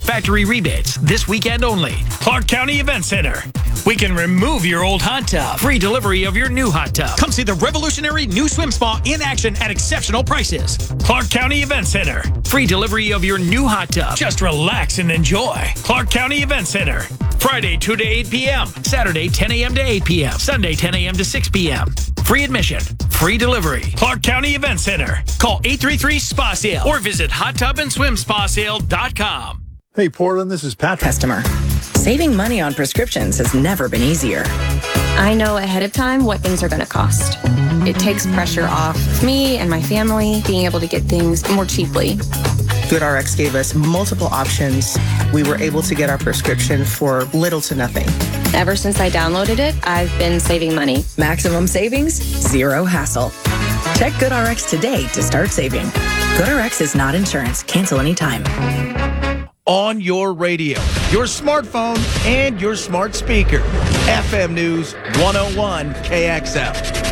Factory rebates this weekend only. Clark County Event Center. We can remove your old hot tub. Free delivery of your new hot tub. Come see the revolutionary new swim spa in action at exceptional prices. Clark County Event Center. Free delivery of your new hot tub. Just relax and enjoy. Clark County Event Center. Friday 2 to 8 p.m. Saturday 10 a.m. to 8 p.m. Sunday 10 a.m. to 6 p.m. Free admission. Free delivery. Clark County Event Center. Call 833-SPA-SALE or visit hottubandSwimSpaSale.com. Hey, Portland, this is Patrick. Customer. Saving money on prescriptions has never been easier. I know ahead of time what things are going to cost. It takes pressure off me and my family being able to get things more cheaply. GoodRx gave us multiple options. We were able to get our prescription for little to nothing. Ever since I downloaded it, I've been saving money. Maximum savings, zero hassle. Check GoodRx today to start saving. GoodRx is not insurance. Cancel anytime. On your radio, your smartphone, and your smart speaker. FM News 101 KXL.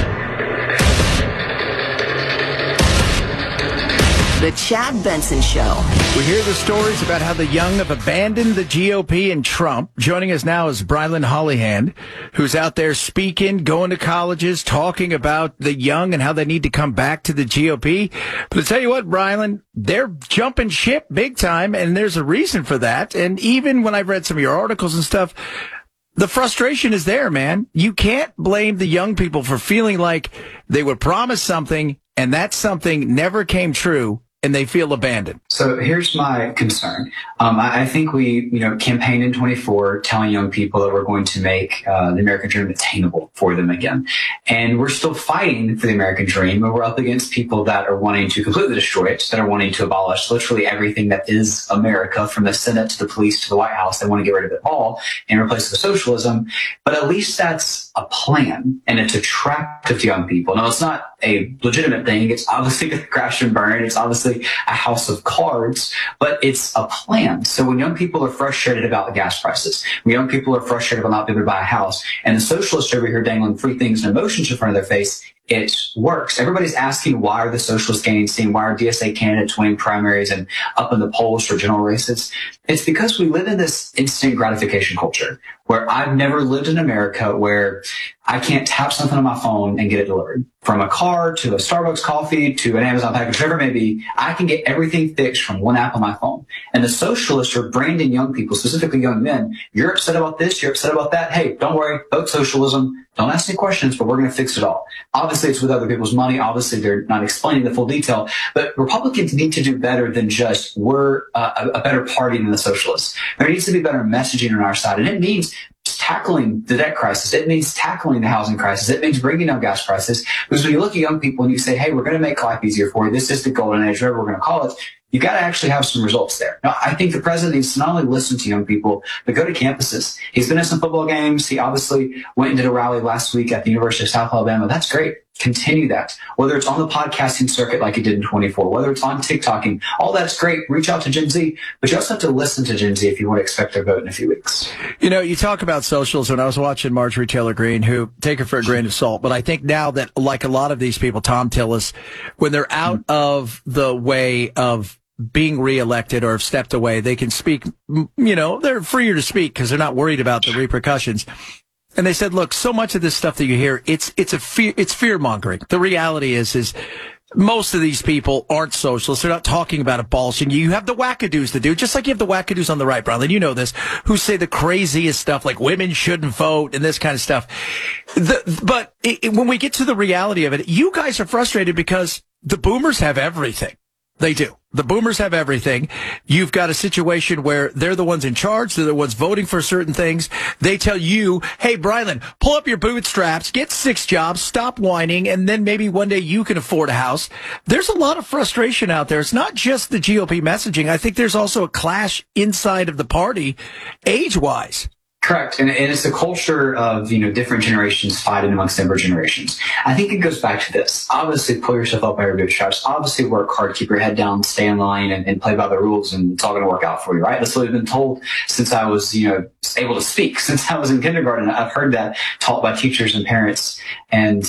The Chad Benson Show. We hear the stories about how the young have abandoned the GOP and Trump. Joining us now is Brylan Hollyhand, who's out there speaking, going to colleges, talking about the young and how they need to come back to the GOP. But I tell you what, Brylan, they're jumping ship big time, and there's a reason for that. And even when I've read some of your articles and stuff, the frustration is there, man. You can't blame the young people for feeling like they were promised something, and that something never came true, and they feel abandoned. So here's my concern. I think we, campaigned in 24 telling young people that we're going to make the American dream attainable for them again. And we're still fighting for the American dream, and we're up against people that are wanting to completely destroy it, that are wanting to abolish literally everything that is America, from the Senate to the police to the White House. They want to get rid of it all and replace it with socialism. But at least that's a plan, and it's attractive to young people. Now, it's not a legitimate thing. It's obviously going to crash and burn. It's obviously a house of cards, but it's a plan. So when young people are frustrated about the gas prices, when young people are frustrated about not being able to buy a house, and the socialists over here dangling free things and emotions in front of their face, it works. Everybody's asking, why are the socialists gaining steam? Why are DSA candidates winning primaries and up in the polls for general races? It's because we live in this instant gratification culture where I've never lived in America where I can't tap something on my phone and get it delivered. From a car to a Starbucks coffee to an Amazon package, whatever it may be, I can get everything fixed from one app on my phone. And the socialists are branding young people, specifically young men. You're upset about this, you're upset about that. Hey, don't worry, vote socialism. Don't ask any questions, but we're going to fix it all. Obviously, it's with other people's money. Obviously, they're not explaining the full detail. But Republicans need to do better than just we're a better party than the socialists. There needs to be better messaging on our side. And it means tackling the debt crisis. It means tackling the housing crisis. It means bringing down gas prices. Because when you look at young people and you say, hey, we're going to make life easier for you. This is the golden age, whatever we're going to call it. You got to actually have some results there. Now, I think the president needs to not only listen to young people, but go to campuses. He's been at some football games. He obviously went and did a rally last week at the University of South Alabama. That's great. Continue that. Whether it's on the podcasting circuit like he did in 24, whether it's on TikToking, all that's great. Reach out to Gen Z, but you also have to listen to Gen Z if you want to expect their vote in a few weeks. You talk about socials, and I was watching Marjorie Taylor Greene, who take her for a grain of salt, but I think now that, like a lot of these people, Tom Tillis, when they're out of the way of being reelected or have stepped away, they can speak, they're freer to speak because they're not worried about the repercussions. And they said, look, so much of this stuff that you hear, it's fear mongering. The reality is most of these people aren't socialists. They're not talking about abolishing. You have the wackadoos to do, just like you have the wackadoos on the right, Bronlin. You know this, who say the craziest stuff like women shouldn't vote and this kind of stuff. But when we get to the reality of it, you guys are frustrated because the boomers have everything. They do. The boomers have everything. You've got a situation where they're the ones in charge. They're the ones voting for certain things. They tell you, hey, Brylan, pull up your bootstraps, get 6 jobs, stop whining, and then maybe one day you can afford a house. There's a lot of frustration out there. It's not just the GOP messaging. I think there's also a clash inside of the party age-wise. Correct. And it's a culture of, different generations fighting amongst younger generations. I think it goes back to this. Obviously, pull yourself up by your bootstraps. Obviously, work hard, keep your head down, stay in line, and play by the rules, and it's all going to work out for you, right? That's what I've been told since I was, able to speak, since I was in kindergarten. I've heard that taught by teachers and parents and,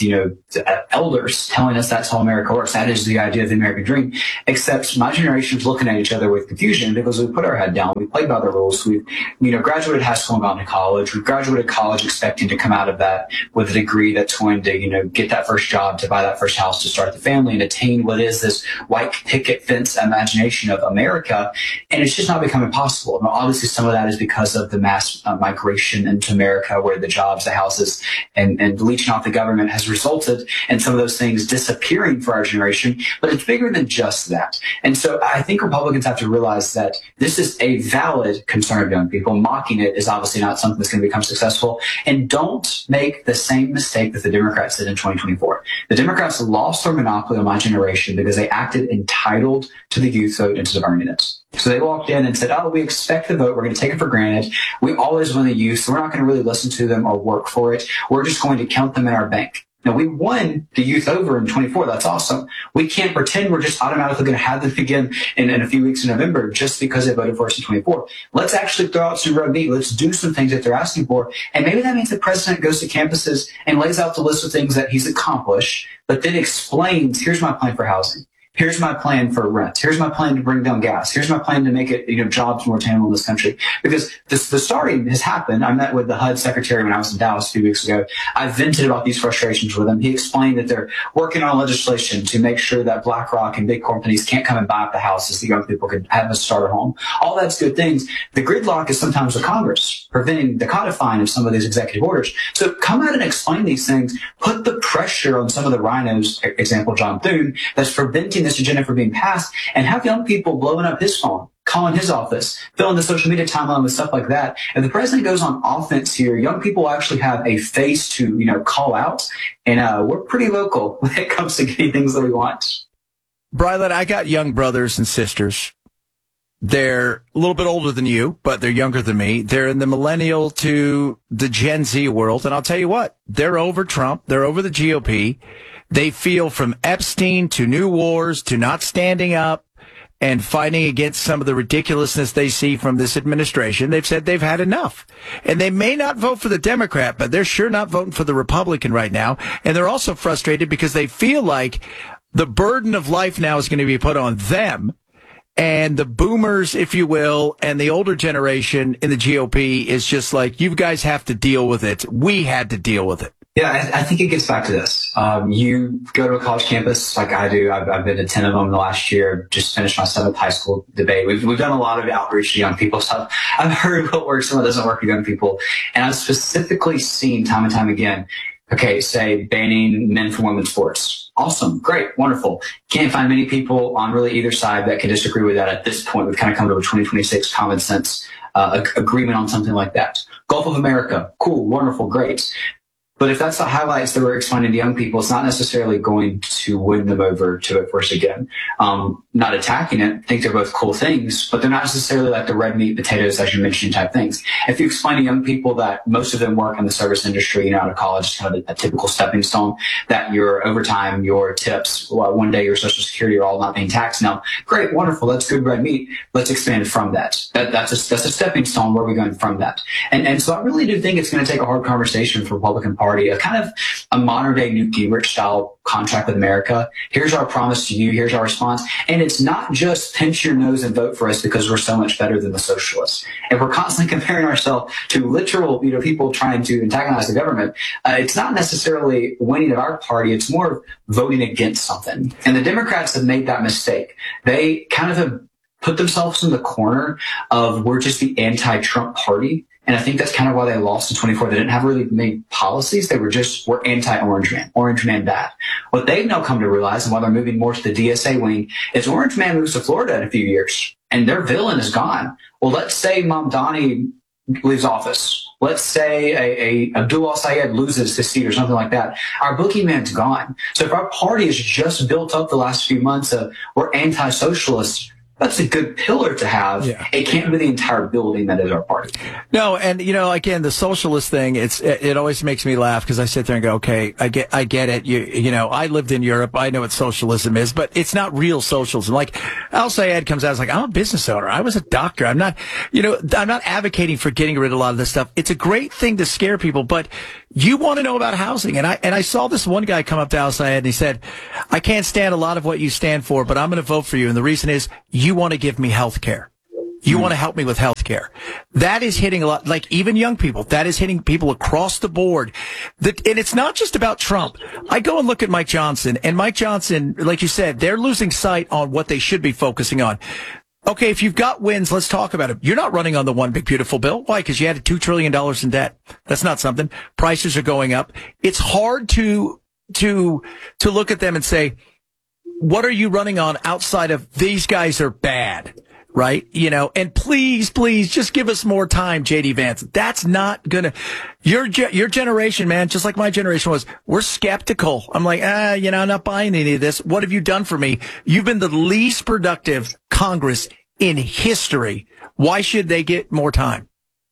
elders telling us that's how America works. That is the idea of the American dream. Except my generation's looking at each other with confusion because we put our head down. We played by the rules. We've, graduated high school and gone to college. We've graduated college expecting to come out of that with a degree that's going to, get that first job, to buy that first house, to start the family and attain what is this white picket fence imagination of America. And it's just not becoming possible. Now, obviously, some of that is because of the mass migration into America, where the jobs, the houses, and leeching off the government has resulted in some of those things disappearing for our generation. But it's bigger than just that. And so I think Republicans have to realize that this is a valid concern of young people. Mocking it is obviously not something that's going to become successful. And don't make the same mistake that the Democrats did in 2024. The Democrats lost their monopoly on my generation because they acted entitled to the youth vote instead of earning it. So they walked in and said, we expect the vote. We're going to take it for granted. We always win the youth, so we're not going to really listen to them or work for it. We're just going to count them in our bank. Now, we won the youth over in 24. That's awesome. We can't pretend we're just automatically going to have them again in a few weeks in November just because they voted for us in 24. Let's actually throw out some red meat. Let's do some things that they're asking for. And maybe that means the president goes to campuses and lays out the list of things that he's accomplished, but then explains, here's my plan for housing. Here's my plan for rent. Here's my plan to bring down gas. Here's my plan to make it, jobs more attainable in this country. Because the starting has happened. I met with the HUD secretary when I was in Dallas a few weeks ago. I vented about these frustrations with him. He explained that they're working on legislation to make sure that BlackRock and big companies can't come and buy up the houses the young people could have a starter home. All that's good things. The gridlock is sometimes with Congress, preventing the codifying of some of these executive orders. So come out and explain these things. Put the pressure on some of the rhinos, example John Thune, that's preventing this agenda from being passed, and have young people blowing up his phone, calling his office, filling the social media timeline with stuff like that. If the president goes on offense here, young people actually have a face to, call out. And we're pretty local when it comes to getting things that we want. Brylan, I got young brothers and sisters. They're a little bit older than you, but they're younger than me. They're in the millennial to the Gen Z world. And I'll tell you what, they're over Trump. They're over the GOP. They feel from Epstein to new wars to not standing up and fighting against some of the ridiculousness they see from this administration. They've said they've had enough. And they may not vote for the Democrat, but they're sure not voting for the Republican right now. And they're also frustrated because they feel like the burden of life now is going to be put on them. And the boomers, if you will, and the older generation in the GOP is just like, you guys have to deal with it. We had to deal with it. Yeah, I think it gets back to this. You go to a college campus like I do. I've been to 10 of them in the last year. Just finished my 7th high school debate. We've done a lot of outreach to young people. So I've heard what works and what doesn't work with young people. And I've specifically seen time and time again, say banning men from women's sports. Awesome. Great. Wonderful. Can't find many people on really either side that can disagree with that at this point. We've kind of come to a 2026 common sense agreement on something like that. Gulf of America. Cool. Wonderful. Great. But if that's the highlights that we're explaining to young people, it's not necessarily going to win them over to it first again. Not attacking it. I think they're both cool things, but they're not necessarily like the red meat, potatoes, as you mentioned, type things. If you explain to young people that most of them work in the service industry, out of college, it's kind of a typical stepping stone, that your overtime, your tips, one day your Social Security are all not being taxed now. Great, wonderful. That's good red meat. Let's expand from that. That's a stepping stone. Where are we going from that? And so I really do think it's going to take a hard conversation for Republican Party, a kind of a modern day Newt Gingrich style contract with America. Here's our promise to you. Here's our response. And it's not just pinch your nose and vote for us because we're so much better than the socialists. If we're constantly comparing ourselves to literal, people trying to antagonize the government, it's not necessarily winning of our party. It's more voting against something. And the Democrats have made that mistake. They kind of have put themselves in the corner of we're just the anti-Trump party. And I think that's kind of why they lost in 24. They didn't have really made policies. They were anti-Orange Man. Orange Man bad. What they've now come to realize, and why they're moving more to the DSA wing, is Orange Man moves to Florida in a few years, and their villain is gone. Well, let's say Mamdani leaves office. Let's say a Abdul al-Sayed loses his seat or something like that. Our boogeyman's gone. So if our party has just built up the last few months of we're anti-socialists, that's a good pillar to have. Yeah. It can't be the entire building that is our party. No, and again, the socialist thing, it always makes me laugh because I sit there and go, okay, I get it. You know, I lived in Europe. I know what socialism is, but it's not real socialism. Like Al Sayed comes out, it's like, I'm a business owner. I was a doctor. I'm not advocating for getting rid of a lot of this stuff. It's a great thing to scare people, but you want to know about housing. And I saw this one guy come up to Al Sayed and he said, I can't stand a lot of what you stand for, but I'm going to vote for you. And the reason is you want to give me health care. You want to help me with health care. That is hitting a lot, like even young people. That is hitting people across the board. And it's not just about Trump. I go and look at Mike Johnson, and Mike Johnson, like you said, they're losing sight on what they should be focusing on. Okay, if you've got wins, let's talk about it. You're not running on the one big beautiful bill. Why? Because you had $2 trillion in debt. That's not something. Prices are going up. It's hard to look at them and say, what are you running on outside of these guys are bad? Right? You know, and please just give us more time, JD Vance. That's not gonna, your generation, man, just like my generation was, we're skeptical. I'm like, I'm not buying any of this. What have you done for me? You've been the least productive Congress in history. Why should they get more time?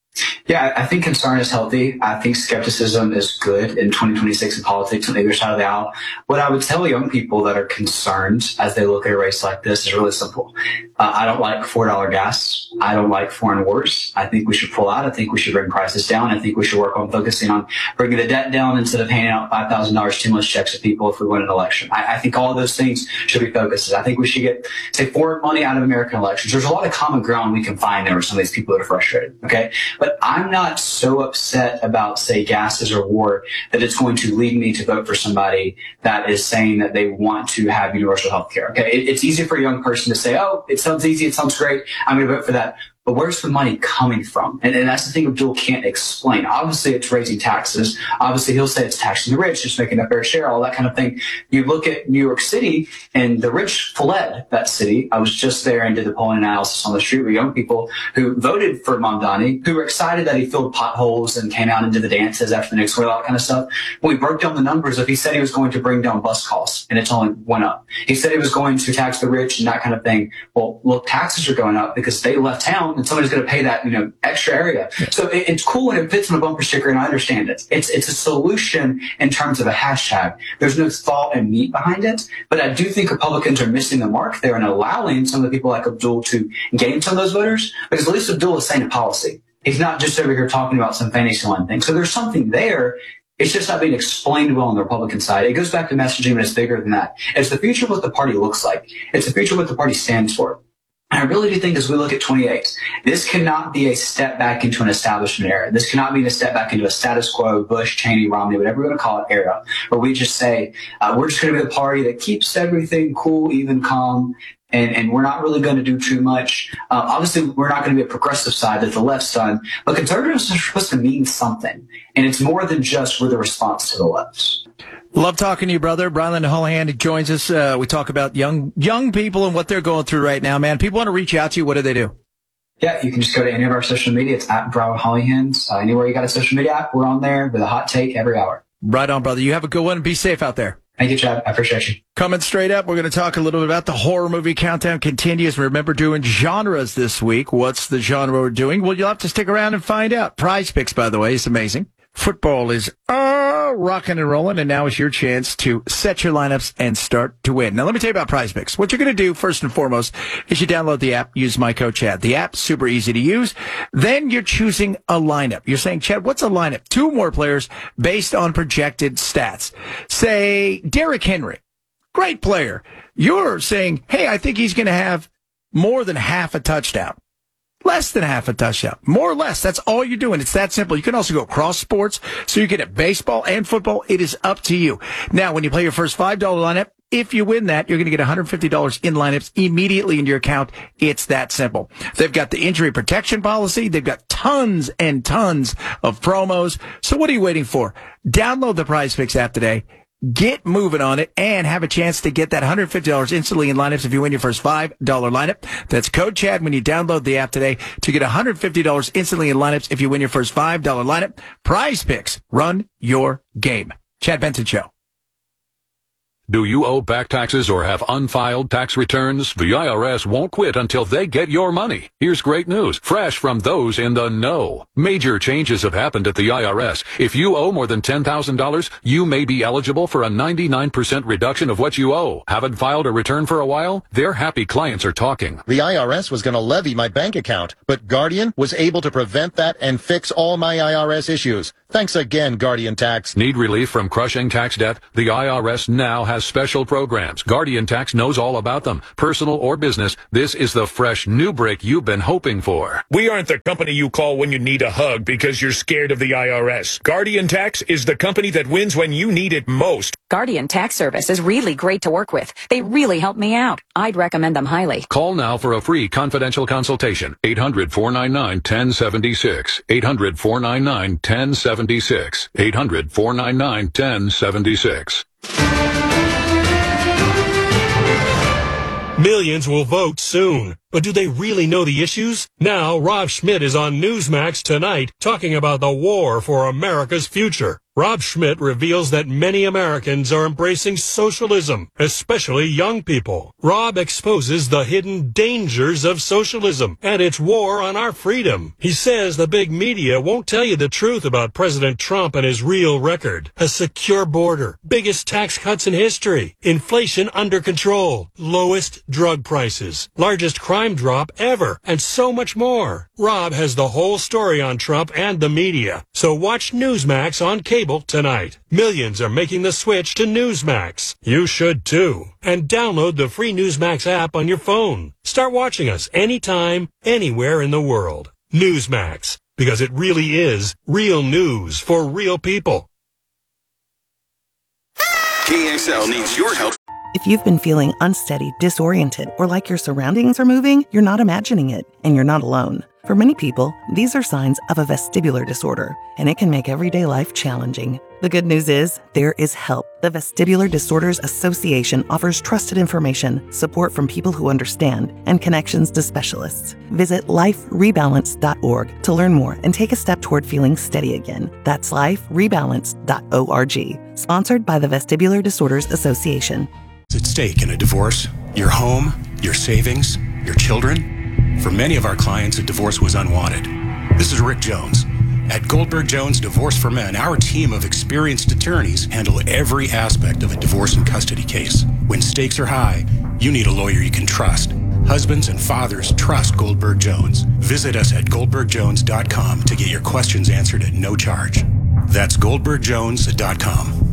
Yeah, I think concern is healthy. I think skepticism is good in 2026 in politics on either side of the aisle. What I would tell young people that are concerned as they look at a race like this is really simple. I don't like $4 gas. I don't like foreign wars. I think we should pull out. I think we should bring prices down. I think we should work on focusing on bringing the debt down instead of handing out $5,000 stimulus checks to people if we win an election. I think all of those things should be focuses. I think we should get, say, foreign money out of American elections. There's a lot of common ground we can find there with some of these people that are frustrated. Okay. But I'm not so upset about, say, gases or war that it's going to lead me to vote for somebody that is saying that they want to have universal health care. Okay. It's easy for a young person to say, oh, it sounds easy. It sounds great. I'm going to vote for that. But where's the money coming from? And that's the thing Abdul can't explain. Obviously, it's raising taxes. Obviously, he'll say it's taxing the rich, just making a fair share, all that kind of thing. You look at New York City, and the rich fled that city. I was just there and did the polling analysis on the street with young people who voted for Mamdani, who were excited that he filled potholes and came out and did the dances after the Knicks were all that kind of stuff. When we broke down the numbers of, he said he was going to bring down bus costs, and it's only went up. He said he was going to tax the rich and that kind of thing. Well, look, taxes are going up because they left town, and somebody's going to pay that, extra area. So it's cool and it fits on a bumper sticker, and I understand it. It's a solution in terms of a hashtag. There's no thought and meat behind it, but I do think Republicans are missing the mark there and allowing some of the people like Abdul to gain some of those voters, because at least Abdul is saying a policy. He's not just over here talking about some fantasy land thing. So there's something there. It's just not being explained well on the Republican side. It goes back to messaging, but it's bigger than that. It's the future of what the party looks like. It's the future of what the party stands for. And I really do think as we look at 28, this cannot be a step back into an establishment era. This cannot be a step back into a status quo, Bush, Cheney, Romney, whatever you want to call it, era, where we just say, we're just going to be the party that keeps everything cool, even, calm, and we're not really going to do too much. Obviously, we're not going to be a progressive side that the left's done, but conservatives are supposed to mean something. And it's more than just we're the response to the left. Love talking to you, brother. Brylan Holohan joins us. We talk about young people and what they're going through right now, man. People want to reach out to you. What do they do? Yeah, you can just go to any of our social media. It's at Brylan Holohan. Anywhere you got a social media app, we're on there with a hot take every hour. Right on, brother. You have a good one. Be safe out there. Thank you, Chad. I appreciate you. Coming straight up, we're going to talk a little bit about the horror movie countdown continues. Remember doing genres this week. What's the genre we're doing? Well, you'll have to stick around and find out. Prize Picks, by the way, is amazing. Football is rocking and rolling, and now is your chance to set your lineups and start to win. Now, let me tell you about Prize Picks. What you're going to do, first and foremost, is you download the app, use my code Chad. The app's super easy to use. Then you're choosing a lineup. You're saying, Chad, what's a lineup? 2 more players based on projected stats. Say, Derrick Henry, great player. You're saying, hey, I think he's going to have more than half a touchdown. Less than half a touchdown. More or less. That's all you're doing. It's that simple. You can also go cross sports, so you get it baseball and football. It is up to you. Now, when you play your first $5 lineup, if you win that, you're going to get $150 in lineups immediately in your account. It's that simple. They've got the injury protection policy. They've got tons and tons of promos. So what are you waiting for? Download the Prize Picks app today. Get moving on it and have a chance to get that $150 instantly in lineups if you win your first $5 lineup. That's code Chad when you download the app today to get $150 instantly in lineups if you win your first $5 lineup. Prize Picks. Run your game. Chad Benson Show. Do you owe back taxes or have unfiled tax returns? The IRS won't quit until they get your money. Here's great news, fresh from those in the know. Major changes have happened at the IRS. If you owe more than $10,000, you may be eligible for a 99% reduction of what you owe. Haven't filed a return for a while? Their happy clients are talking. The IRS was going to levy my bank account, but Guardian was able to prevent that and fix all my IRS issues. Thanks again, Guardian Tax. Need relief from crushing tax debt? The IRS now has special programs. Guardian Tax knows all about them. Personal or business, this is the fresh new break you've been hoping for. We aren't the company you call when you need a hug because you're scared of the IRS. Guardian Tax is the company that wins when you need it most. Guardian Tax Service is really great to work with. They really help me out. I'd recommend them highly. Call now for a free confidential consultation. 800-499-1076. 800-499-1076. 800-499-1076. Millions will vote soon. But do they really know the issues? Now, Rob Schmidt is on Newsmax tonight talking about the war for America's future. Rob Schmidt reveals that many Americans are embracing socialism, especially young people. Rob exposes the hidden dangers of socialism and its war on our freedom. He says the big media won't tell you the truth about President Trump and his real record. A secure border, biggest tax cuts in history, inflation under control, lowest drug prices, largest crime drop ever, and so much more. Rob has the whole story on Trump and the media. So watch Newsmax on cable tonight. Millions are making the switch to Newsmax. You should too. And download the free Newsmax app on your phone. Start watching us anytime, anywhere in the world. Newsmax, because it really is real news for real people. KXL needs your help. If you've been feeling unsteady, disoriented, or like your surroundings are moving, you're not imagining it, and you're not alone. For many people, these are signs of a vestibular disorder, and it can make everyday life challenging. The good news is, there is help. The Vestibular Disorders Association offers trusted information, support from people who understand, and connections to specialists. Visit liferebalance.org to learn more and take a step toward feeling steady again. That's liferebalance.org. Sponsored by the Vestibular Disorders Association. At stake in a divorce, your home, your savings, your children. For many of our clients, a divorce was unwanted. This is Rick Jones. At Goldberg Jones Divorce for Men, our team of experienced attorneys handle every aspect of a divorce and custody case. When stakes are high, you need a lawyer you can trust. Husbands and fathers trust Goldberg Jones. Visit us at goldbergjones.com to get your questions answered at no charge. That's goldbergjones.com.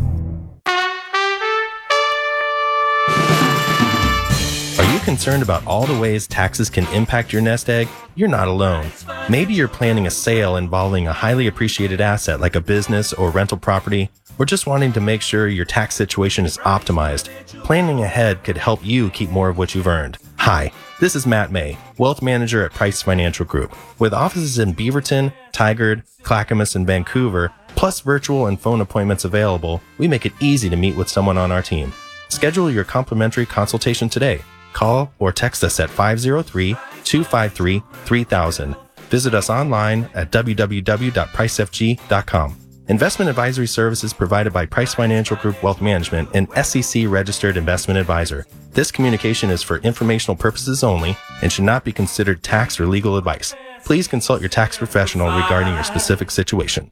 Are you concerned about all the ways taxes can impact your nest egg? You're not alone. Maybe you're planning a sale involving a highly appreciated asset like a business or rental property, or just wanting to make sure your tax situation is optimized. Planning ahead could help you keep more of what you've earned. Hi, this is Matt May, Wealth Manager at Price Financial Group. With offices in Beaverton, Tigard, Clackamas, and Vancouver, plus virtual and phone appointments available, we make it easy to meet with someone on our team. Schedule your complimentary consultation today. Call or text us at 503-253-3000. Visit us online at www.pricefg.com. Investment advisory services provided by Price Financial Group Wealth Management, an SEC-registered investment advisor. This communication is for informational purposes only and should not be considered tax or legal advice. Please consult your tax professional regarding your specific situation.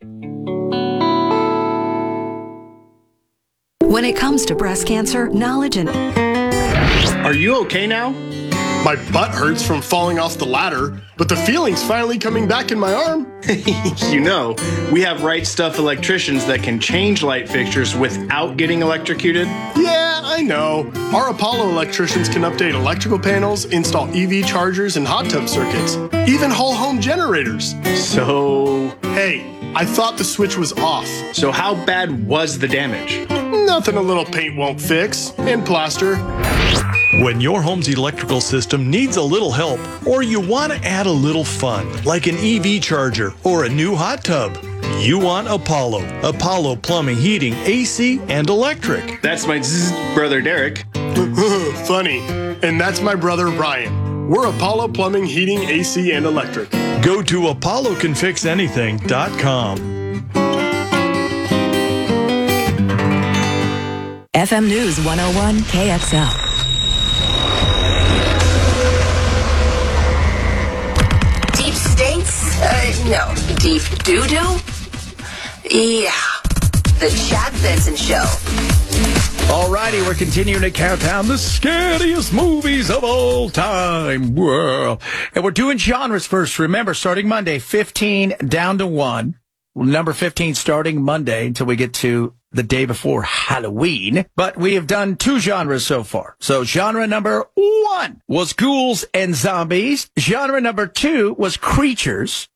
When it comes to breast cancer, knowledge and... Are you okay now? My butt hurts from falling off the ladder, but the feeling's finally coming back in my arm. You know, we have Right Stuff electricians that can change light fixtures without getting electrocuted. Yeah, I know. Our Apollo electricians can update electrical panels, install EV chargers and hot tub circuits, even whole home generators. So... Hey, I thought the switch was off. So how bad was the damage? Nothing a little paint won't fix, and plaster. When your home's electrical system needs a little help, or you want to add a little fun, like an EV charger or a new hot tub, you want Apollo. Apollo Plumbing, Heating, AC, and Electric. That's my brother Derek. Funny. And that's my brother Brian. We're Apollo Plumbing, Heating, AC, and Electric. Go to ApolloCanFixAnything.com. FM News 101 KXL. Deep states? No. Deep doo-doo? Yeah. The Chad Benson Show. Alrighty, we're continuing to count down the scariest movies of all time. Whoa. And we're doing genres first. Remember, starting Monday, 15 down to 1. Number 15 starting Monday until we get to the day before Halloween. But we have done 2 genres so far. So genre number 1 was ghouls and zombies. Genre number 2 was creatures.